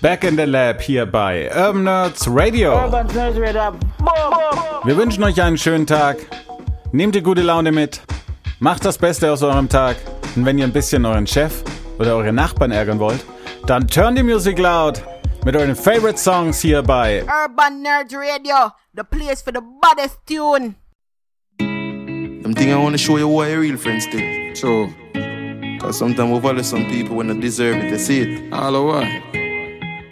Back in the Lab hier bei Urban Nerds Radio. Wir wünschen euch einen schönen Tag. Nehmt die gute Laune mit. Macht das Beste aus eurem Tag. Und wenn ihr ein bisschen euren Chef oder eure Nachbarn ärgern wollt, dann turn die Music loud mit euren Favorite Songs hier bei Urban Nerds Radio, the place for the baddest tune. Them thing I want to show you who are your real friends still. True. Cause sometimes we value some people when they deserve it, they see it. All the way.